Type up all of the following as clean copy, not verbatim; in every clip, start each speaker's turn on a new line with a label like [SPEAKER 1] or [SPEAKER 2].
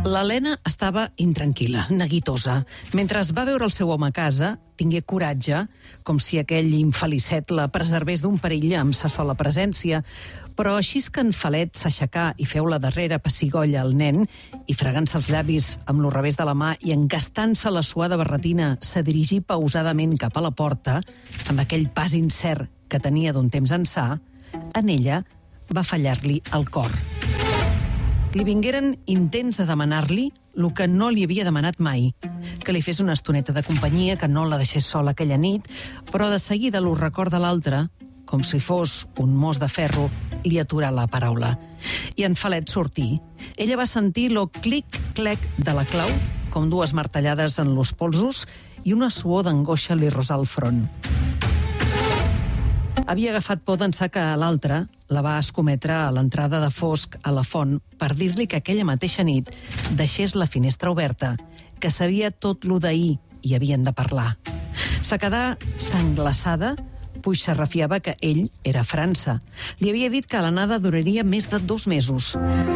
[SPEAKER 1] L'Helena estava intranquil·la, neguitosa. Mentre es va veure el seu home a casa, tingué coratge, com si aquell infelicet la preservés d'un perill amb sa sola presència. Però així que en Falet s'aixecà i feu la darrera pessigolla al nen i fregant-se els llavis amb lo revés de la mà i encastant-se la suada barretina, se dirigí pausadament cap a la porta, amb aquell pas incert que tenia d'un temps ençà, en ella va fallar-li el cor. Li vingueren intents de demanar-li el que no li havia demanat mai, que li fes una estoneta de companyia, que no la deixés sola aquella nit, però de seguida lo record de l'altre, com si fos un mos de ferro, li aturà la paraula. I en Falet sortí. Ella va sentir lo clic-clec de la clau, com dues martellades en los polsos, i una suor d'angoixa li rosà el front. Havia agafat por d'ençà que l'altre la va escometre a l'entrada de fosc a la font per dir-li que aquella mateixa nit deixés la finestra oberta, que sabia tot lo d'ahir i havien de parlar. Se quedà sanglaçada, puix se refiava que ell era a França. Li havia dit que l'anada duraria més de 2 mesos.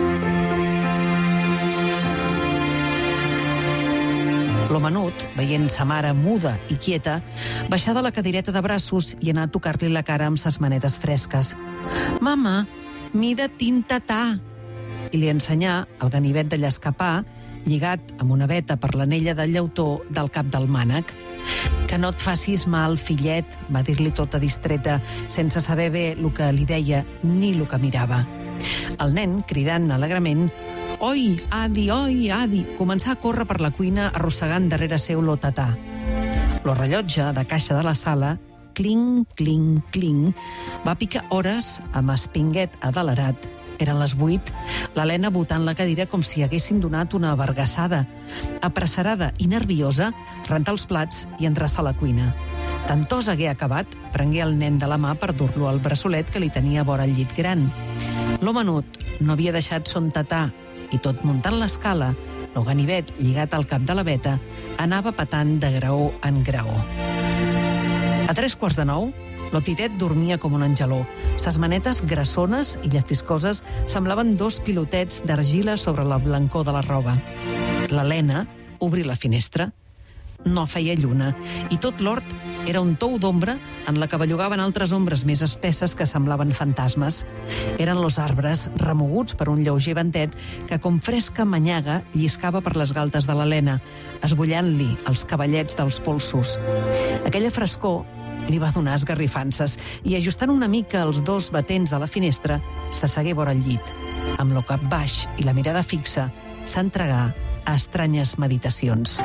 [SPEAKER 1] L'homenut, veient sa mare muda i quieta, baixà de la cadireta de braços i anà a tocar-li la cara amb ses manetes fresques. «Mama, mida tintatà!» I li ensenyà el ganivet de llescapar, lligat amb una veta per l'anella del llautó del cap del mànec. «Que no et facis mal, fillet», va dir-li tota distreta, sense saber bé el que li deia ni el que mirava. El nen, cridant alegrement, «Oi, adi, oi, adi!», començà a córrer per la cuina arrossegant darrere seu lo tatà. Lo rellotge de caixa de la sala, cling, cling, cling, va picar hores amb espinguet adelerat. Eren les 8, l'Helena botant la cadira com si haguessin donat una vergassada. Apresserada i nerviosa, rentà els plats i endreçà la cuina. Tan tos hagué acabat, prengué el nen de la mà per dur-lo al braçolet que li tenia vora el llit gran. L'homenut no havia deixat son tatà, i tot muntant l'escala, el ganivet lligat al cap de la veta anava patant de graó en graó. A 8:45, lo titet dormia com un angeló. Ses manetes grassones i llafiscoses semblaven 2 pilotets d'argila sobre la blancor de la roba. L'Helena obrí la finestra. No feia lluna, i tot l'hort era un tou d'ombra en la que bellugaven altres ombres més espesses que semblaven fantasmes. Eren los arbres remoguts per un lleuger ventet que, com fresca manyaga, lliscava per les galtes de l'Helena, esbullant-li els cavallets dels polsos. Aquella frescor li va donar esgarrifances i, ajustant una mica els 2 batents de la finestra, s'assegué vora el llit. Amb lo cap baix i la mirada fixa, s'entregà a estranyes meditacions.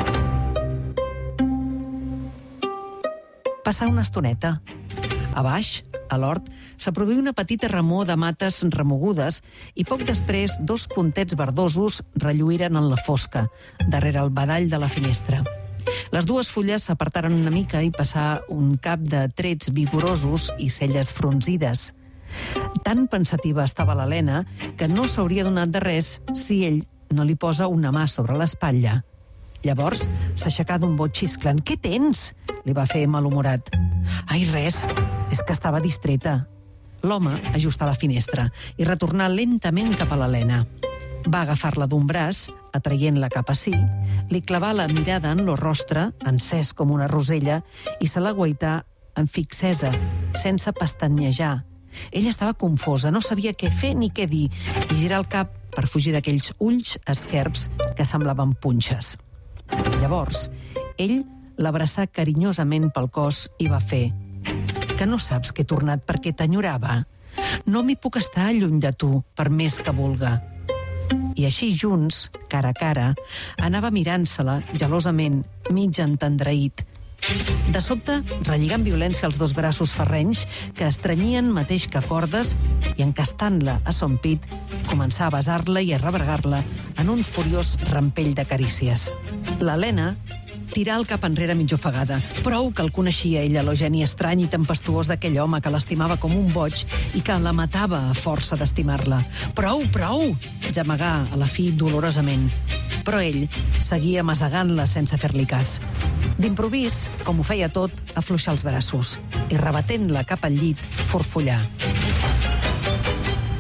[SPEAKER 1] Passà una estoneta. A baix, a l'hort, se produí una petita remor de mates remogudes i poc després 2 puntets verdosos relluïren en la fosca, darrere el badall de la finestra. Les 2 fulles s'apartaren una mica i passà un cap de trets vigorosos i celles fronzides. Tan pensativa estava l'Helena que no s'hauria donat de res si ell no li posa una mà sobre l'espatlla. Llavors s'aixecà d'un bot xisclant. «Què tens?», li va fer malhumorat. «Ai, res, és que estava distreta». L'home ajustà la finestra i retornà lentament cap a l'Helena. Va agafar-la d'un braç, atraient-la cap a si, li clavà la mirada en lo rostre, encès com una rosella, i se la guaità amb fixesa, sense pestanyejar. Ella estava confosa, no sabia què fer ni què dir, i girà el cap per fugir d'aquells ulls esquerps que semblaven punxes. Llavors, ell l'abraçà carinyosament pel cos i va fer: «Que no saps que he tornat perquè t'enyorava? No m'hi puc estar lluny de tu, per més que vulga». I així junts, cara a cara, anava mirant-se-la gelosament, mig entendreït. De sobte, relligant violència els 2 braços ferrenys que estrenyien mateix que cordes i encastant-la a son pit, començà a besar-la i a rebregar-la en un furiós rampell de carícies. L'Helena tirà el cap enrere mig ofegada. Prou que el coneixia ella, lo geni estrany i tempestuós d'aquell home que l'estimava com un boig i que la matava a força d'estimar-la. Prou, prou! Gemegà a la fi dolorosament. Però ell seguia masegant-la sense fer-li cas. D'improvís, com ho feia tot, afluixà els braços i, rebatent-la cap al llit, forfollà.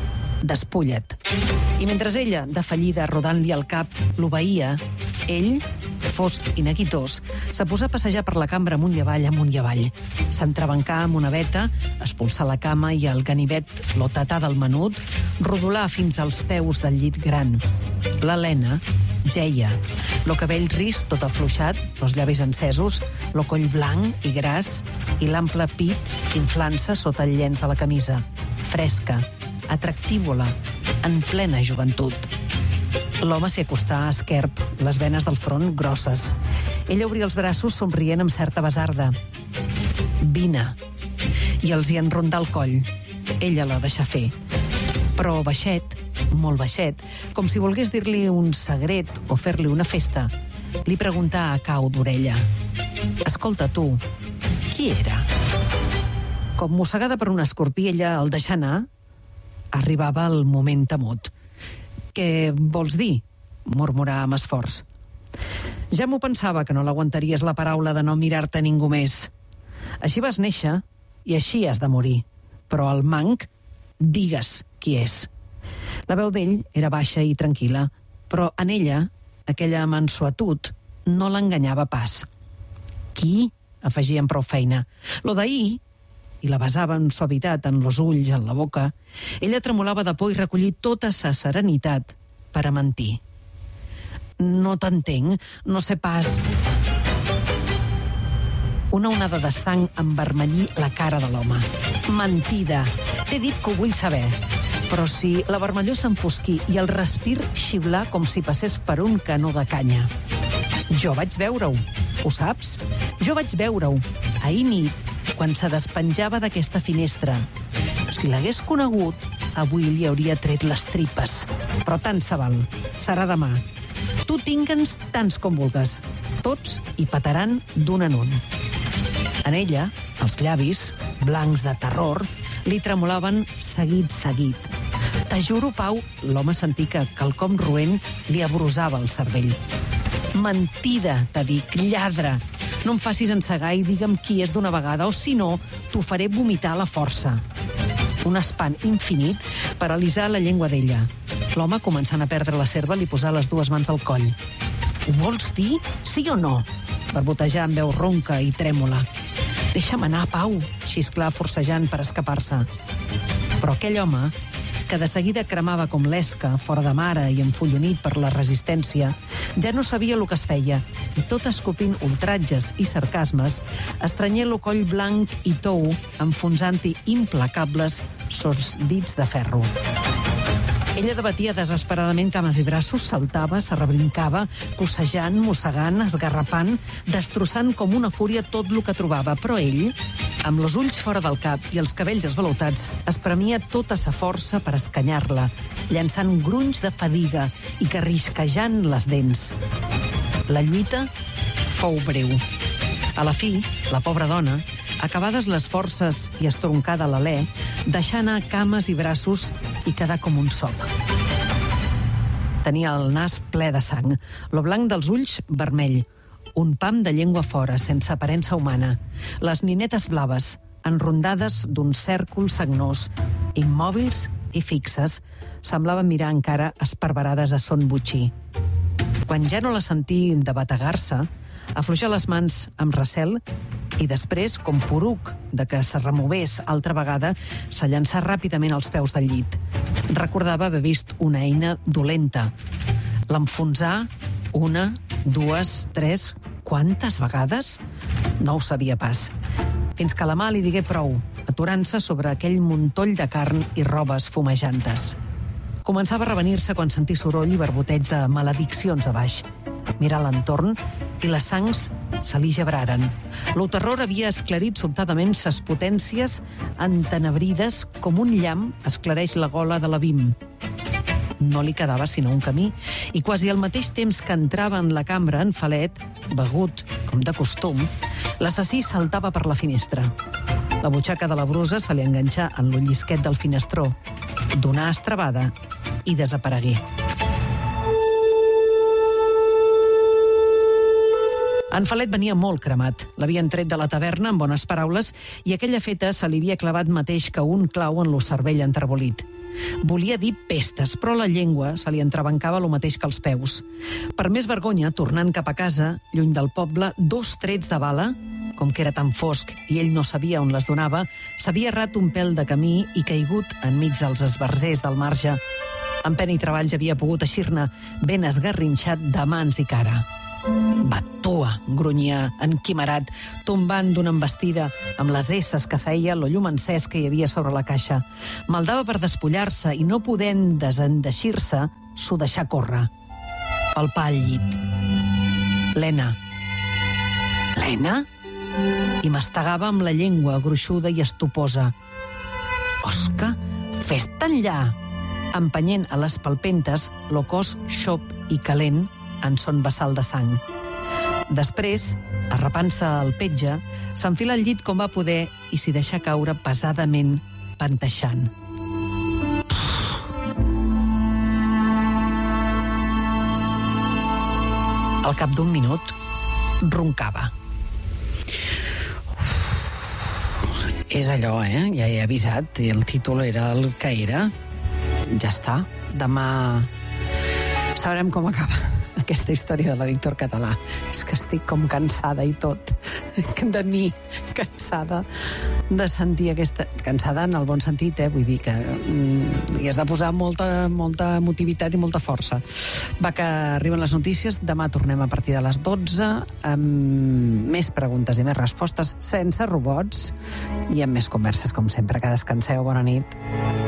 [SPEAKER 1] despulla't. I mentre ella, defallida, rodant-li al cap, l'obeïa, ell, fosc i neguitós, se posà a passejar per la cambra amunt i avall, s'entrebancà amb una veta, expulsar la cama i el ganivet lotatà del menut, rodolar fins als peus del llit gran. L'Helena geia, lo cabell ris tot afluixat, los llavis encesos, lo coll blanc i gras i l'ample pit inflant-se sota el llenç de la camisa, fresca, atractívola, en plena joventut. L'home s'hi acostà esquerp, les venes del front grosses. Ella obria els braços somrient amb certa basarda. Vine. I els hi enrondà el coll. Ella la deixà fer. Però baixet, molt baixet, com si volgués dir-li un secret o fer-li una festa, li preguntà a cau d'orella. Escolta, tu, qui era? Com mossegada per un escorpí, ella el deixà anar. Arribava el moment temut. Què vols dir? Murmurà amb esforç. Ja m'ho pensava, que no l'aguantaries la paraula de no mirar-te ningú més. Així vas néixer i així has de morir. Però el manc, digues qui és. La veu d'ell era baixa i tranquil·la, però en ella, aquella mansuetud, no l'enganyava pas. Qui? Afegia amb prou feina. Lo d'ahir, i la besava amb suavitat en los ulls, en la boca, ella tremolava de por i recollir tota sa serenitat per a mentir. No t'entenc, no sé pas... Una onada de sang envermellí la cara de l'home. Mentida! T'he dit que ho vull saber. Però si la vermellor s'enfosquí i el respir xiulà com si passés per un canó de canya. Jo vaig veure-ho, ho saps? Jo vaig veure-ho, ahir nit, quan se despenjava d'aquesta finestra. Si l'hagués conegut, avui li hauria tret les tripes. Però tant se val, serà demà. Tu tingue'ns tants com vulgues. Tots hi petaran d'un en un. En ella, els llavis, blancs de terror, li tremolaven seguit. Te juro, Pau, l'home sentí que quelcom roent li abrosava el cervell. Mentida, t'ha dit, lladre. No em facis encegar i digue'm qui és d'una vegada, o si no, t'ho faré vomitar a la força. Un espant infinit paralitzà la llengua d'ella. L'home, començant a perdre la serva, li posà les dues mans al coll. Ho vols dir? Sí o no? Barbotejar amb veu ronca i trèmola. Deixa'm anar, Pau, xisclà forcejant per escapar-se. Però aquell home, que de seguida cremava com l'esca, fora de mare i enfollonit per la resistència, ja no sabia el que es feia, i tot escopint ultratges i sarcasmes, estranyé el coll blanc i tou, enfonsant-hi implacables sos dits de ferro. Ella debatia desesperadament cames i braços, saltava, se rebrincava, cossejant, mossegant, esgarrapant, destrossant com una fúria tot el que trobava. Però ell, amb els ulls fora del cap i els cabells esvalotats, espremia tota sa força per escanyar-la, llançant grunys de fadiga i carrisquejant les dents. La lluita fou breu. A la fi, la pobra dona, acabades les forces i estroncada l'alè, deixà anar cames i braços i quedar com un soc. Tenia el nas ple de sang, lo blanc dels ulls vermell, un pam de llengua fora, sense aparença humana, les ninetes blaves, enrondades d'un cèrcol sagnós, immòbils i fixes, semblaven mirar encara esparverades a son botxí. Quan ja no la sentí de bategar-se, afluixà les mans amb recel i després, com poruc de que se removés altra vegada, se llançà ràpidament als peus del llit. Recordava haver vist una eina dolenta. L'enfonsà una, dues, tres... Quantes vegades? No ho sabia pas. Fins que la mà li digué prou, aturant-se sobre aquell muntoll de carn i robes fumejantes. Començava a revenir-se quan sentí soroll i barboteig de malediccions a baix. Mirà l'entorn i les sangs se li gebraren. Lo terror havia esclarit sobtadament ses potències entenebrides com un llamp esclareix la gola de l'abim. No li quedava sinó un camí, i quasi al mateix temps que entrava en la cambra en falet, begut, com de costum, l'assassí saltava per la finestra. La butxaca de la brusa se li enganxà en l'ullisquet del finestró, donà estrabada i desaparegué. En Falet venia molt cremat. L'havien tret de la taverna amb bones paraules i aquella feta se li havia clavat mateix que un clau en lo cervell enterbolit. Volia dir pestes, però la llengua se li entrebancava el mateix que els peus. Per més vergonya, tornant cap a casa, lluny del poble, 2 trets de bala, com que era tan fosc i ell no sabia on les donava, s'havia errat un pèl de camí i caigut enmig dels esbarzers del marge. En pena i treballs havia pogut eixir-ne ben esgarrinxat de mans i cara. Batua, grunyia, enquimerat, tombant d'una embestida amb les esses que feia lo llum encès que hi havia sobre la caixa. Maldava per despullar-se i no podent desendeixir-se, s'ho deixà córrer. El pa al llit. Lena. Lena? I mastegava amb la llengua gruixuda i estuposa. Osca, fes-te enllà! Empenyent a les palpentes lo cos xop i calent en son vessal de sang. Després, arrapant-se al petge, s'enfila al llit com va poder i s'hi deixa caure pesadament, panteixant. Al cap d'un minut, roncava. És allò, Ja he avisat, i el títol era el que era. Ja està. Demà sabrem com acaba aquesta història de la Víctor Català. És que estic com cansada i tot. De mi, cansada de sentir aquesta... Cansada en el bon sentit, Vull dir que hi has de posar molta emotivitat i molta força. Va, que arriben les notícies. Demà tornem a partir de les 12 amb més preguntes i més respostes sense robots i amb més converses, com sempre. Que descanseu. Bona nit.